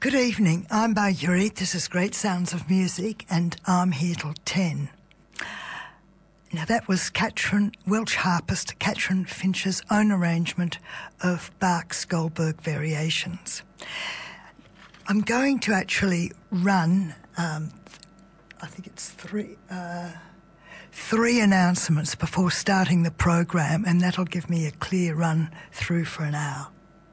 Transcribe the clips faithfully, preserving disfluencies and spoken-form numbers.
Good evening, I'm Marguerite, this is Great Sounds of Music, and I'm here till ten. Now that was Katrin, Welsh harpist Katrin Finch's own arrangement of Bach's Goldberg Variations. I'm going to actually run, um, I think it's three, uh, three announcements before starting the program, and that'll give me a clear run through for an hour.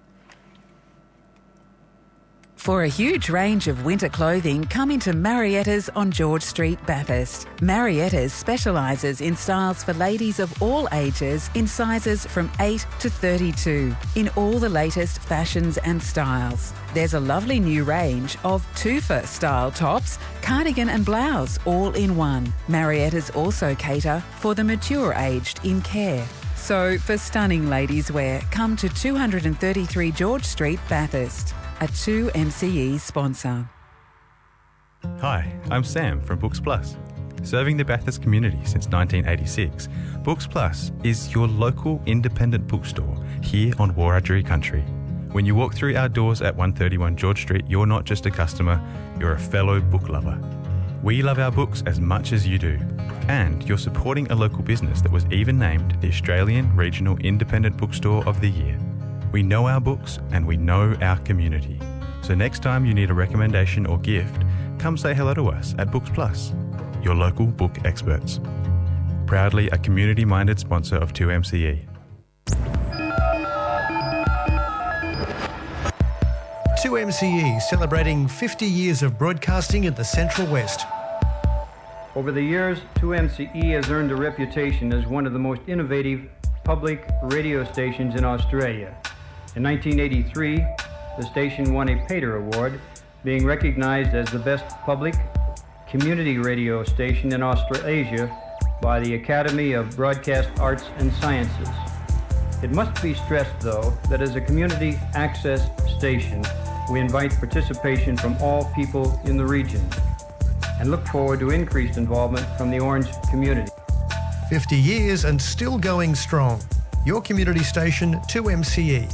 For a huge range of winter clothing, come into Marietta's on George Street, Bathurst. Marietta's specialises in styles for ladies of all ages in sizes from eight to thirty-two, in all the latest fashions and styles. There's a lovely new range of tufa style tops, cardigan and blouse, all in one. Marietta's also cater for the mature aged in care. So for stunning ladies wear, come to two thirty-three George Street, Bathurst. A two M C E sponsor. Hi, I'm Sam from Books Plus. Serving the Bathurst community since nineteen eighty-six, Books Plus is your local independent bookstore here on Wiradjuri country. When you walk through our doors at one thirty-one George Street, you're not just a customer, you're a fellow book lover. We love our books as much as you do. And you're supporting a local business that was even named the Australian Regional Independent Bookstore of the Year. We know our books and we know our community. So next time you need a recommendation or gift, come say hello to us at Books Plus, your local book experts. Proudly a community-minded sponsor of two M C E. two M C E celebrating fifty years of broadcasting in the Central West. Over the years, two M C E has earned a reputation as one of the most innovative public radio stations in Australia. In nineteen eighty-three, the station won a Pater Award, being recognized as the best public community radio station in Australasia by the Academy of Broadcast Arts and Sciences. It must be stressed, though, that as a community access station, we invite participation from all people in the region and look forward to increased involvement from the Orange community. fifty years and still going strong. Your community station, two M C E.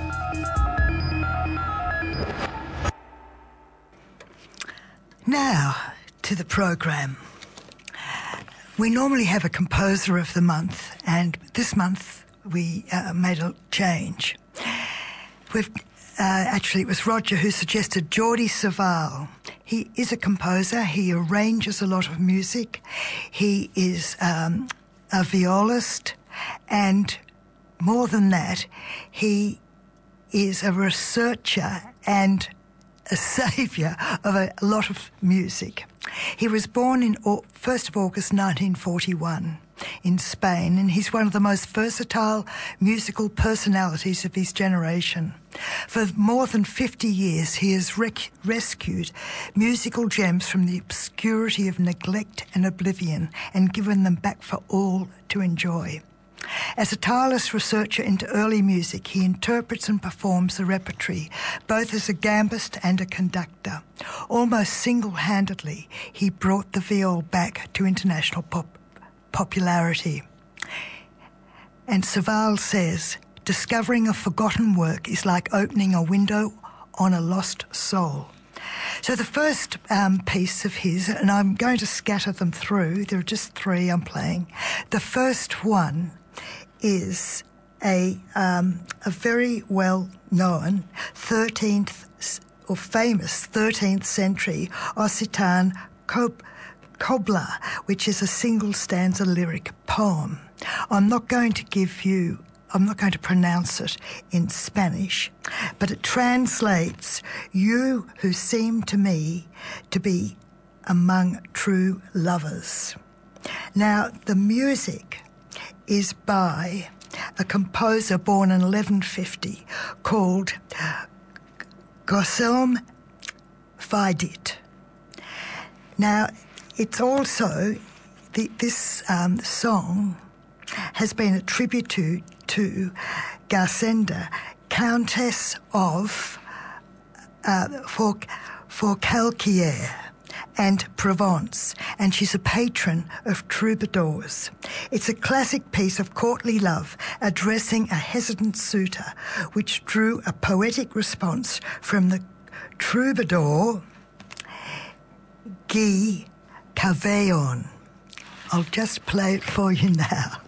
Now, to the program. We normally have a composer of the month, and this month we uh, made a change. We've uh, actually, it was Roger who suggested Jordi Savall. He is a composer. He arranges a lot of music. He is um, a violist, and more than that, he is a researcher and a saviour of a lot of music. He was born in first of August nineteen forty-one in Spain, and he's one of the most versatile musical personalities of his generation. For more than fifty years, he has rec- rescued musical gems from the obscurity of neglect and oblivion and given them back for all to enjoy. As a tireless researcher into early music, he interprets and performs the repertory, both as a gambist and a conductor. Almost single-handedly, he brought the viol back to international pop popularity. And Savall says, discovering a forgotten work is like opening a window on a lost soul. So the first um, piece of his, and I'm going to scatter them through, there are just three I'm playing. The first one is a um, a very well-known thirteenth or famous thirteenth century Occitan cob- cobla, which is a single stanza lyric poem. I'm not going to give you, I'm not going to pronounce it in Spanish, but it translates, "You who seem to me to be among true lovers." Now, the music is by a composer born in eleven fifty called Guillaume Faidit. Now, it's also, the, this um, song has been a tribute to, to Gasenda, Countess of uh, Forcalquier and Provence, and she's a patron of troubadours. It's a classic piece of courtly love addressing a hesitant suitor, which drew a poetic response from the Troubadour Guy Caveon. I'll just play it for you now.